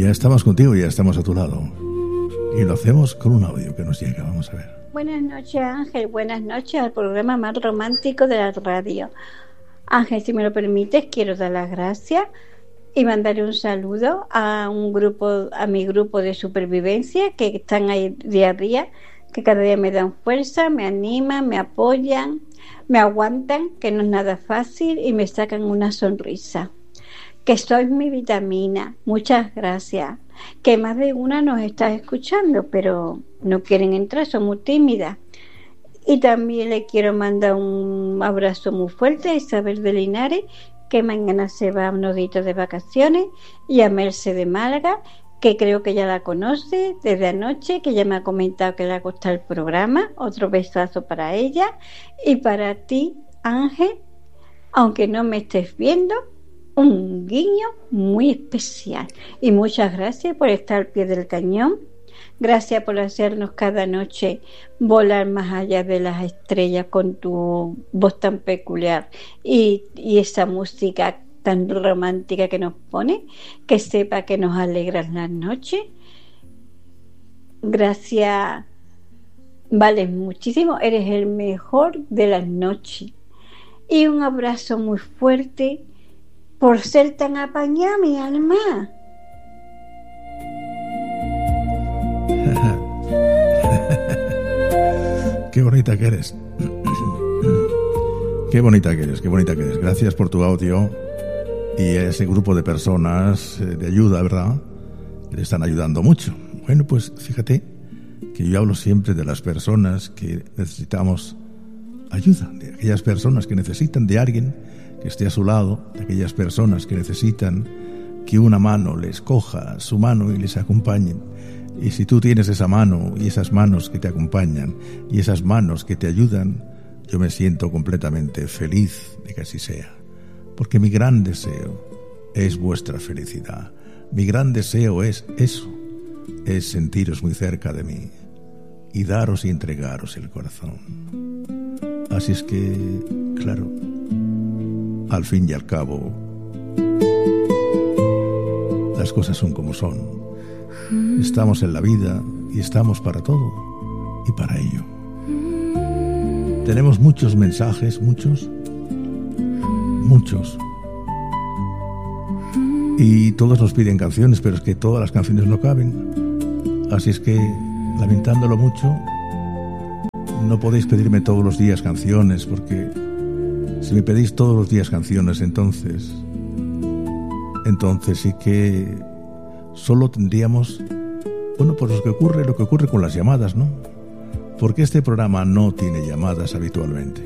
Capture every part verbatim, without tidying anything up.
ya estamos contigo, ya estamos a tu lado. Y lo hacemos con un audio que nos llega, vamos a ver. Buenas noches, Ángel, buenas noches al programa más romántico de la radio. Ángel, si me lo permites, quiero dar las gracias y mandarle un saludo a un grupo, a mi grupo de supervivencia que están ahí día a día, que cada día me dan fuerza, me animan, me apoyan, me aguantan, que no es nada fácil y me sacan una sonrisa. Que sois mi vitamina, muchas gracias. Que más de una nos está escuchando, pero no quieren entrar, son muy tímidas. Y también le quiero mandar un abrazo muy fuerte a Isabel de Linares, que mañana se va a unos días de vacaciones, y a Merce de Málaga, que creo que ya la conoce desde anoche, que ya me ha comentado que le ha gustado el programa. Otro besazo para ella. Y para ti, Ángel, aunque no me estés viendo, un guiño muy especial. Y muchas gracias por estar al pie del cañón. Gracias por hacernos cada noche volar más allá de las estrellas con tu voz tan peculiar y, y esa música tan romántica que nos pone, que sepa que nos alegras las noches. Gracias, vales muchísimo, eres el mejor de las noches. Y un abrazo muy fuerte por ser tan apañada, mi alma. Qué bonita que eres. Qué bonita que eres, qué bonita que eres. Gracias por tu audio y ese grupo de personas de ayuda, ¿verdad? Que le están ayudando mucho. Bueno, pues fíjate que yo hablo siempre de las personas que necesitamos ayuda, de aquellas personas que necesitan de alguien que esté a su lado, de aquellas personas que necesitan que una mano les coja su mano y les acompañe. Y si tú tienes esa mano y esas manos que te acompañan y esas manos que te ayudan, yo me siento completamente feliz de que así sea. Porque mi gran deseo es vuestra felicidad. Mi gran deseo es eso, es sentiros muy cerca de mí y daros y entregaros el corazón. Así es que, claro, al fin y al cabo, las cosas son como son. Estamos en la vida y estamos para todo y para ello. Tenemos muchos mensajes, muchos, muchos. Y todos nos piden canciones, pero es que todas las canciones no caben. Así es que, lamentándolo mucho, no podéis pedirme todos los días canciones, porque si me pedís todos los días canciones, entonces, entonces sí que solo tendríamos, bueno, pues lo que ocurre, lo que ocurre con las llamadas, ¿no? Porque este programa no tiene llamadas habitualmente.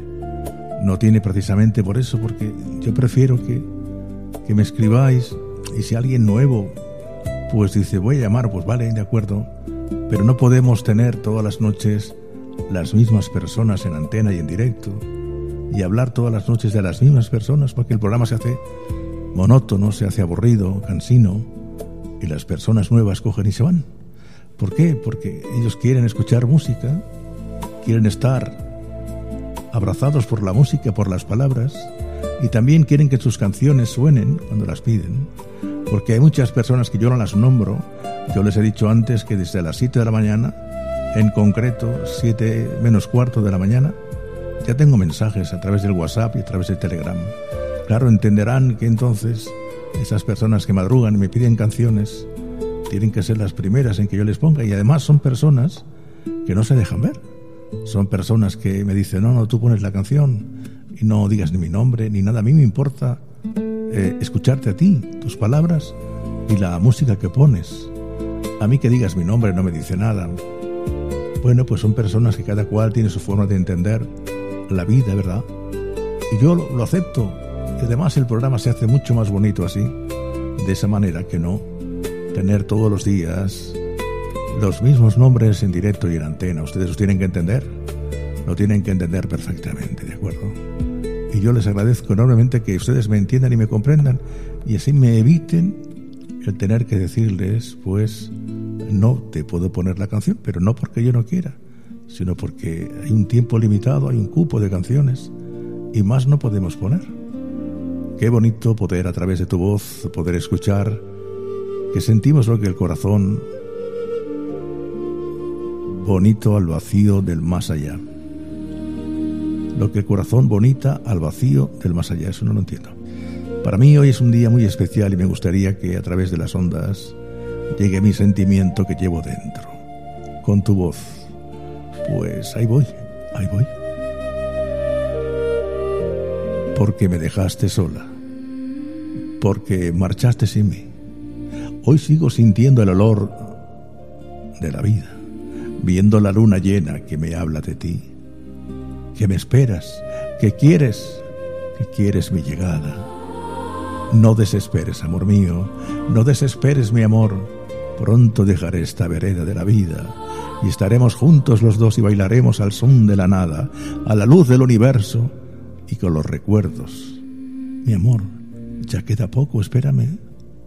No tiene precisamente por eso, porque yo prefiero que, que me escribáis, y si alguien nuevo pues dice voy a llamar, pues vale, de acuerdo, pero no podemos tener todas las noches las mismas personas en antena y en directo y hablar todas las noches de las mismas personas, porque el programa se hace monótono, se hace aburrido, cansino, y las personas nuevas cogen y se van. ¿Por qué? Porque ellos quieren escuchar música, quieren estar abrazados por la música, por las palabras, y también quieren que sus canciones suenen cuando las piden, porque hay muchas personas que yo no las nombro. Yo les he dicho antes que desde las siete de la mañana, en concreto siete menos cuarto de la mañana, ya tengo mensajes a través del WhatsApp y a través del Telegram. Claro, entenderán que entonces esas personas que madrugan y me piden canciones tienen que ser las primeras en que yo les ponga, y además son personas que no se dejan ver. Son personas que me dicen, no, no, tú pones la canción y no digas ni mi nombre ni nada. A mí me importa eh, escucharte a ti, tus palabras y la música que pones. A mí que digas mi nombre no me dice nada. Bueno, pues son personas que cada cual tiene su forma de entender la vida, ¿verdad? Y yo lo, lo acepto. Y además el programa se hace mucho más bonito así, de esa manera, que no tener todos los días los mismos nombres en directo y en antena. Ustedes los tienen que entender, lo tienen que entender perfectamente, ¿de acuerdo? Y yo les agradezco enormemente que ustedes me entiendan y me comprendan, y así me eviten el tener que decirles, pues, no te puedo poner la canción, pero no porque yo no quiera, sino porque hay un tiempo limitado, hay un cupo de canciones, y más no podemos poner. Qué bonito poder, a través de tu voz, poder escuchar que sentimos lo que el corazón bonito al vacío del más allá. Lo que el corazón bonita al vacío del más allá, eso no lo entiendo. Para mí hoy es un día muy especial y me gustaría que a través de las ondas llegue mi sentimiento que llevo dentro, con tu voz. Pues ahí voy, ahí voy. Porque me dejaste sola, porque marchaste sin mí. Hoy sigo sintiendo el olor de la vida, viendo la luna llena que me habla de ti, que me esperas, que quieres, que quieres mi llegada. No desesperes, amor mío, no desesperes, mi amor. Pronto dejaré esta vereda de la vida y estaremos juntos los dos y bailaremos al son de la nada, a la luz del universo y con los recuerdos. Mi amor, ya queda poco, espérame.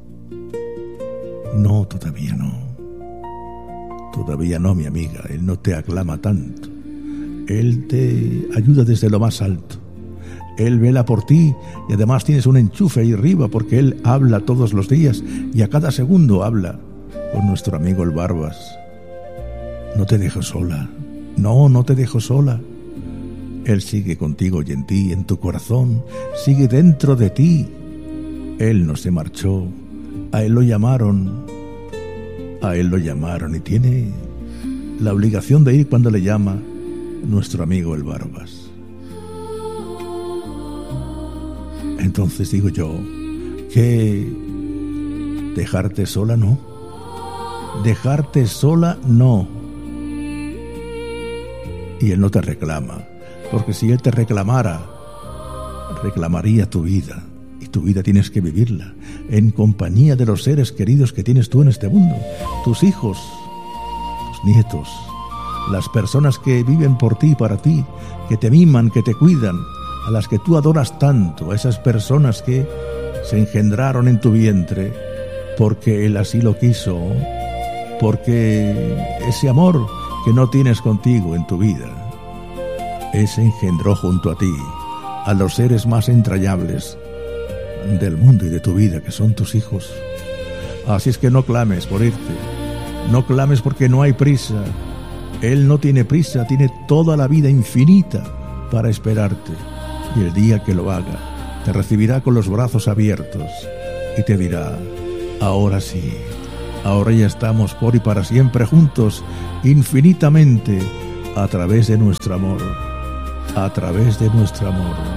No, todavía no. Todavía no, mi amiga, él no te aclama tanto. Él te ayuda desde lo más alto. Él vela por ti y además tienes un enchufe ahí arriba porque él habla todos los días y a cada segundo habla con nuestro amigo el Barbas. No te dejo sola. No, no te dejo sola. Él sigue contigo y en ti, en tu corazón. Sigue dentro de ti. Él no se marchó. A él lo llamaron. A él lo llamaron y tiene la obligación de ir cuando le llama nuestro amigo el Barbas. Entonces digo yo que dejarte sola no. Dejarte sola no. Y él no te reclama, porque si él te reclamara, reclamaría tu vida. Y tu vida tienes que vivirla en compañía de los seres queridos que tienes tú en este mundo. Tus hijos, tus nietos, las personas que viven por ti y para ti, que te miman, que te cuidan, a las que tú adoras tanto, a esas personas que se engendraron en tu vientre porque él así lo quiso, porque ese amor que no tienes contigo en tu vida, ese engendró junto a ti a los seres más entrañables del mundo y de tu vida, que son tus hijos. Así es que no clames por irte, no clames porque no hay prisa. Él no tiene prisa, tiene toda la vida infinita para esperarte. Y el día que lo haga, te recibirá con los brazos abiertos y te dirá: ahora sí, ahora ya estamos por y para siempre juntos, infinitamente, a través de nuestro amor, a través de nuestro amor.